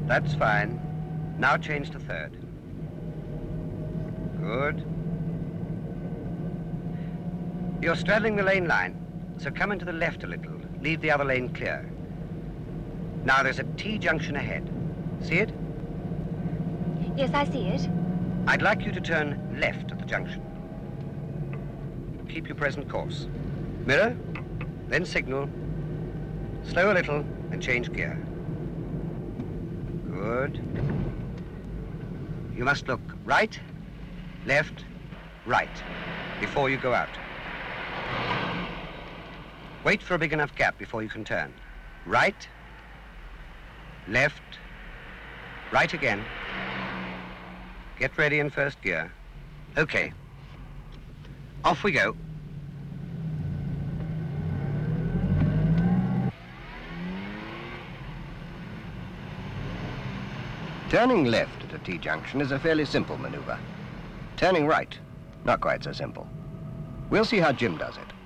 That's fine. Now change to third. Good. You're straddling the lane line, so come into the left a little. Leave the other lane clear. Now there's a T-junction ahead. See it? Yes, I see it. I'd like you to turn left at the junction. Keep your present course. Mirror, then signal. Slow a little and change gear. Good. You must look right, left, right before you go out. Wait for a big enough gap before you can turn. Right, left, right again. Get ready in first gear. Okay. Off we go. Turning left at a T-junction is a fairly simple maneuver. Turning right, not quite so simple. We'll see how Jim does it.